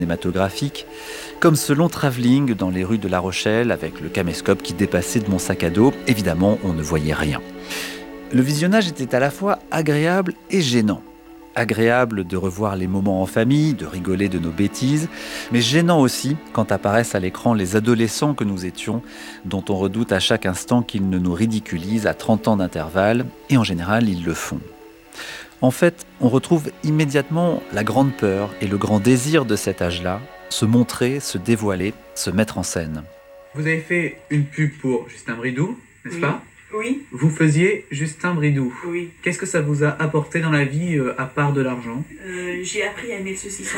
cinématographique, comme ce long travelling dans les rues de La Rochelle avec le caméscope qui dépassait de mon sac à dos. Évidemment, on ne voyait rien. Le visionnage était à la fois agréable et gênant. Agréable de revoir les moments en famille, de rigoler de nos bêtises, mais gênant aussi quand apparaissent à l'écran les adolescents que nous étions, dont on redoute à chaque instant qu'ils ne nous ridiculisent à 30 ans d'intervalle, et en général ils le font. En fait, on retrouve immédiatement la grande peur et le grand désir de cet âge-là, se montrer, se dévoiler, se mettre en scène. Vous avez fait une pub pour Justin Bridou, n'est-ce pas ? Oui. Vous faisiez Justin Bridou. Oui. Qu'est-ce que ça vous a apporté dans la vie à part de l'argent ? J'ai appris à aimer le saucisson.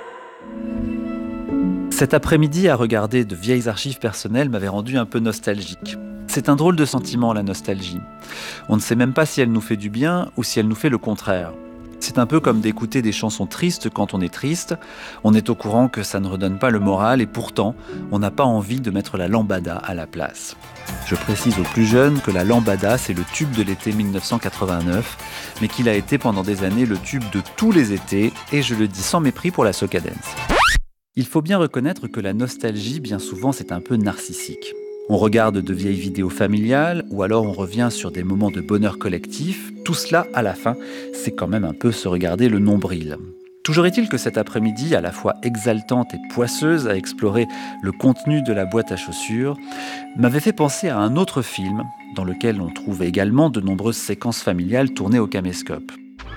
Cet après-midi à regarder de vieilles archives personnelles m'avait rendu un peu nostalgique. C'est un drôle de sentiment, la nostalgie. On ne sait même pas si elle nous fait du bien ou si elle nous fait le contraire. C'est un peu comme d'écouter des chansons tristes quand on est triste. On est au courant que ça ne redonne pas le moral et pourtant, on n'a pas envie de mettre la lambada à la place. Je précise aux plus jeunes que la lambada, c'est le tube de l'été 1989, mais qu'il a été pendant des années le tube de tous les étés, et je le dis sans mépris pour la soca dance. Il faut bien reconnaître que la nostalgie, bien souvent, c'est un peu narcissique. On regarde de vieilles vidéos familiales, ou alors on revient sur des moments de bonheur collectif. Tout cela, à la fin, c'est quand même un peu se regarder le nombril. Toujours est-il que cet après-midi, à la fois exaltante et poisseuse à explorer le contenu de la boîte à chaussures, m'avait fait penser à un autre film, dans lequel on trouve également de nombreuses séquences familiales tournées au caméscope.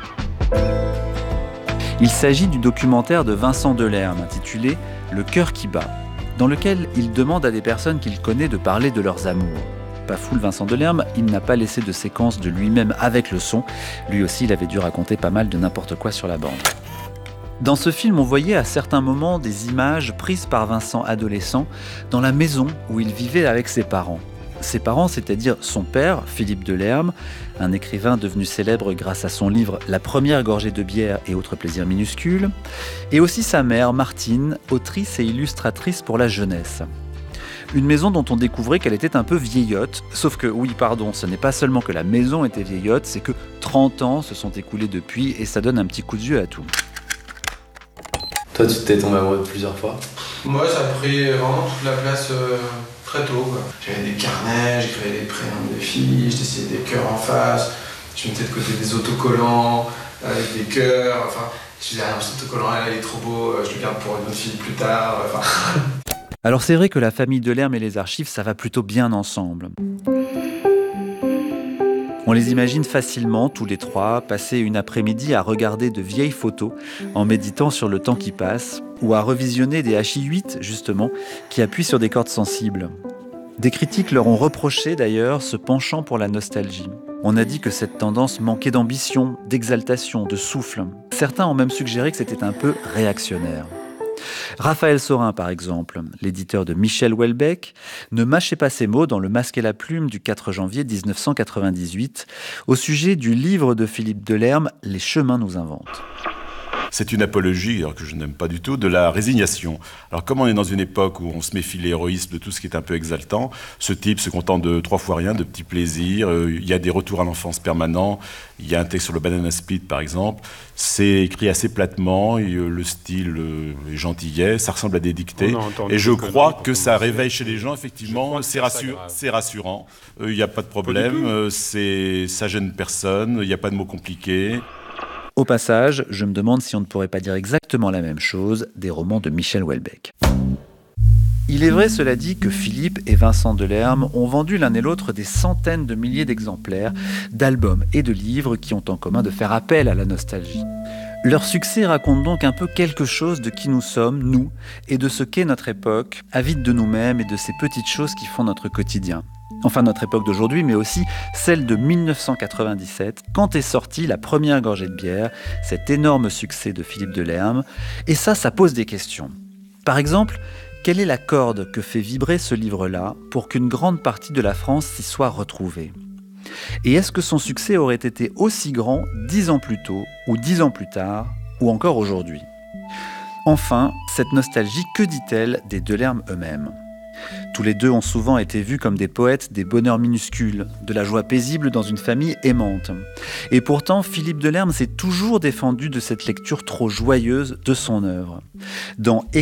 Il s'agit du documentaire de Vincent Delerme, intitulé « Le cœur qui bat », dans lequel il demande à des personnes qu'il connaît de parler de leurs amours. Pas fou le Vincent Delerme, il n'a pas laissé de séquence de lui-même avec le son. Lui aussi, il avait dû raconter pas mal de n'importe quoi sur la bande. Dans ce film, on voyait à certains moments des images prises par Vincent adolescent dans la maison où il vivait avec ses parents. Ses parents, c'est-à-dire son père, Philippe Delerme, un écrivain devenu célèbre grâce à son livre « La première gorgée de bière et autres plaisirs minuscules », et aussi sa mère, Martine, autrice et illustratrice pour la jeunesse. Une maison dont on découvrait qu'elle était un peu vieillotte, sauf que, oui, pardon, ce n'est pas seulement que la maison était vieillotte, c'est que 30 ans se sont écoulés depuis et ça donne un petit coup de vieux à tout. Toi, tu t'es tombé amoureux plusieurs fois ? Moi, ça a pris vraiment toute la place très tôt, quoi. J'avais des carnets, j'écrivais des prénoms de filles, je dessinais des cœurs en face, je mettais de côté des autocollants avec des cœurs, enfin, je disais, ah non, cet autocollant, il est trop beau, je le garde pour une autre fille plus tard, enfin... Alors c'est vrai que la famille Delerme et les archives, ça va plutôt bien ensemble. On les imagine facilement, tous les trois, passer une après-midi à regarder de vieilles photos en méditant sur le temps qui passe, ou à revisionner des HI8, justement, qui appuient sur des cordes sensibles. Des critiques leur ont reproché, d'ailleurs, ce penchant pour la nostalgie. On a dit que cette tendance manquait d'ambition, d'exaltation, de souffle. Certains ont même suggéré que c'était un peu réactionnaire. Raphaël Sorin, par exemple, l'éditeur de Michel Houellebecq, ne mâchait pas ses mots dans Le Masque et la Plume du 4 janvier 1998, au sujet du livre de Philippe Delerme « Les chemins nous inventent ». C'est une apologie, alors que je n'aime pas du tout, de la résignation. Alors comme on est dans une époque où on se méfie de l'héroïsme, de tout ce qui est un peu exaltant, ce type se contente de 3 fois rien, de petits plaisirs, il y a des retours à l'enfance permanents, il y a un texte sur le banana split par exemple, c'est écrit assez platement, et, le style est gentillet, ça ressemble à des dictées, et je crois que ça réveille chez les gens, effectivement, c'est rassurant, il n'y a pas de problème, ça gêne personne, il n'y a pas de mots compliqués. Au passage, je me demande si on ne pourrait pas dire exactement la même chose des romans de Michel Houellebecq. Il est vrai, cela dit, que Philippe et Vincent Delerme ont vendu l'un et l'autre des centaines de milliers d'exemplaires, d'albums et de livres qui ont en commun de faire appel à la nostalgie. Leur succès raconte donc un peu quelque chose de qui nous sommes, nous, et de ce qu'est notre époque, avide de nous-mêmes et de ces petites choses qui font notre quotidien. Enfin notre époque d'aujourd'hui, mais aussi celle de 1997, quand est sortie la première gorgée de bière, cet énorme succès de Philippe Delerme. Et ça pose des questions. Par exemple, quelle est la corde que fait vibrer ce livre-là pour qu'une grande partie de la France s'y soit retrouvée ? Et est-ce que son succès aurait été aussi grand 10 ans plus tôt, ou 10 ans plus tard, ou encore aujourd'hui ? Enfin, cette nostalgie, que dit-elle des Delerme eux-mêmes ? Tous les deux ont souvent été vus comme des poètes des bonheurs minuscules, de la joie paisible dans une famille aimante. Et pourtant, Philippe Delerme s'est toujours défendu de cette lecture trop joyeuse de son œuvre. Dans